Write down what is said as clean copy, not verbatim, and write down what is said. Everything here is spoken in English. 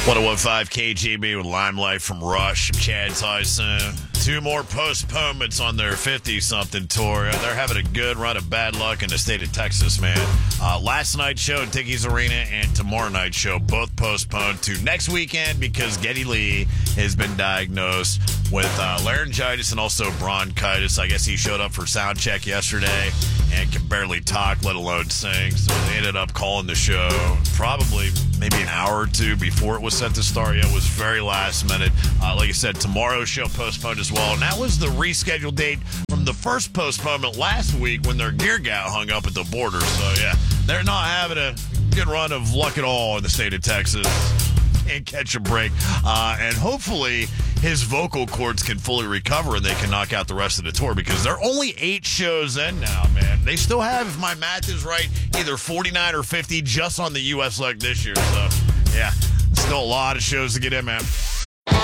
1015 KGB with Limelight from Rush, Chad Tyson. Two more postponements on their 50-something tour. They're having a good run of bad luck in the state of Texas, man. Last night's show at Dickies Arena and tomorrow night's show both postponed to next weekend because Geddy Lee has been diagnosed with laryngitis and also bronchitis. I guess he showed up for sound check yesterday and can barely talk, let alone sing. So they ended up calling the show probably maybe an hour or two before it was set to start. Yeah, it was very last minute. Like I said, tomorrow's show postponed as well. And that was the rescheduled date from the first postponement last week when their gear got hung up at the border. So, yeah, they're not having a good run of luck at all in the state of Texas. Can't catch a break. And hopefully his vocal cords can fully recover and they can knock out the rest of the tour because they're only 8 shows in now, man. They still have, if my math is right, either 49 or 50 just on the U.S. leg this year. So, yeah, still a lot of shows to get in, man.